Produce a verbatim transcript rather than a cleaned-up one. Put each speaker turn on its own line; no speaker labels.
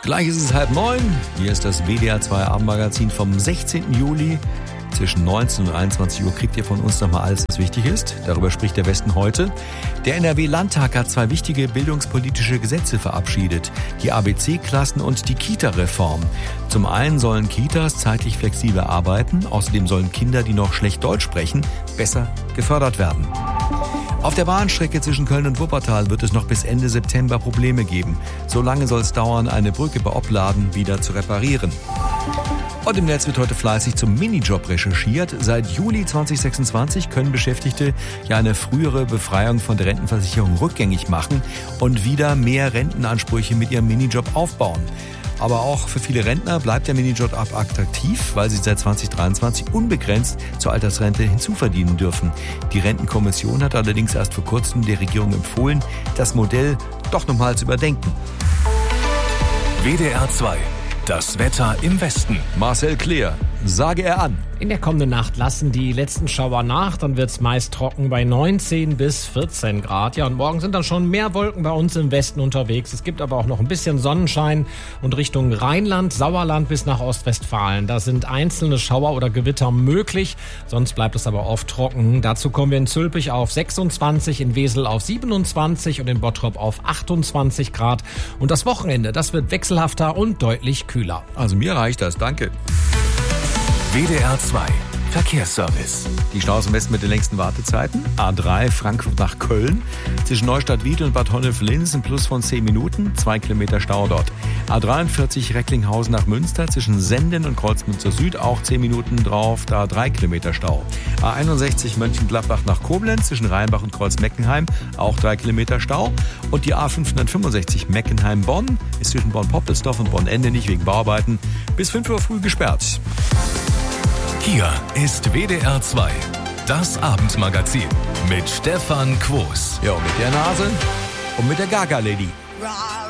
Gleich ist es halb neun. Hier ist das W D R zwei Abendmagazin vom sechzehnten Juli. Zwischen neunzehn und einundzwanzig Uhr kriegt ihr von uns nochmal alles, was wichtig ist. Darüber spricht der Westen heute. Der N R W-Landtag hat zwei wichtige bildungspolitische Gesetze verabschiedet. Die A B C-Klassen und die Kita-Reform. Zum einen sollen Kitas zeitlich flexibel arbeiten. Außerdem sollen Kinder, die noch schlecht Deutsch sprechen, besser gefördert werden. Auf der Bahnstrecke zwischen Köln und Wuppertal wird es noch bis Ende September Probleme geben. So lange soll es dauern, eine Brücke bei Opladen wieder zu reparieren. Und im Netz wird heute fleißig zum Minijob recherchiert. Seit Juli zweitausendsechsundzwanzig können Beschäftigte ja eine frühere Befreiung von der Rentenversicherung rückgängig machen und wieder mehr Rentenansprüche mit ihrem Minijob aufbauen. Aber auch für viele Rentner bleibt der Minijob attraktiv, weil sie seit zweitausenddreiundzwanzig unbegrenzt zur Altersrente hinzuverdienen dürfen. Die Rentenkommission hat allerdings erst vor kurzem der Regierung empfohlen, das Modell doch nochmal zu überdenken.
W D R zwei. Das Wetter im Westen.
Marcel Kleer, sage er an.
In der kommenden Nacht lassen die letzten Schauer nach, dann wird's meist trocken bei neunzehn bis vierzehn Grad. Ja, und morgen sind dann schon mehr Wolken bei uns im Westen unterwegs. Es gibt aber auch noch ein bisschen Sonnenschein und Richtung Rheinland, Sauerland bis nach Ostwestfalen. Da sind einzelne Schauer oder Gewitter möglich, sonst bleibt es aber oft trocken. Dazu kommen wir in Zülpich auf sechsundzwanzig, in Wesel auf siebenundzwanzig und in Bottrop auf achtundzwanzig Grad. Und das Wochenende, das wird wechselhafter und deutlich kühler.
Also mir reicht das, danke.
W D R zwei Verkehrsservice.
Die Staus im Westen mit den längsten Wartezeiten. A drei Frankfurt nach Köln. Zwischen Neustadt-Wied und Bad Honnef-Linz ein Plus von zehn Minuten. Zwei Kilometer Stau dort. A dreiundvierzig Recklinghausen nach Münster. Zwischen Senden und Kreuzmünster Süd auch zehn Minuten drauf. Da drei Kilometer Stau. A einundsechzig Mönchengladbach nach Koblenz. Zwischen Rheinbach und Kreuz-Meckenheim auch drei Kilometer Stau. Und die A fünfhundertfünfundsechzig Meckenheim-Bonn ist zwischen Bonn-Poppelsdorf und Bonn-Ende nicht wegen Bauarbeiten bis fünf Uhr früh gesperrt.
Hier ist W D R zwei, das Abendmagazin mit Stefan Quos.
Ja, und mit der Nase und mit der Gaga-Lady.
Ra